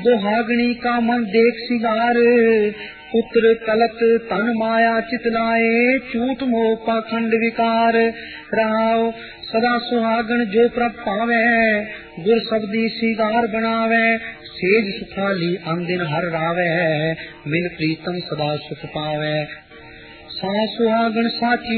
दुहागणी का मन देख सिगार, पुत्र कलत तन माया चितलाए, चूत मोह पाखंड विकार। राव सदा सुहागण जो प्रभ पावे, गुर शब्दी सिगार बनावे, सेज सुखाली अंदिन हर रावे, मिल प्रीतम सदा सुख पावे। सा सुहागण साची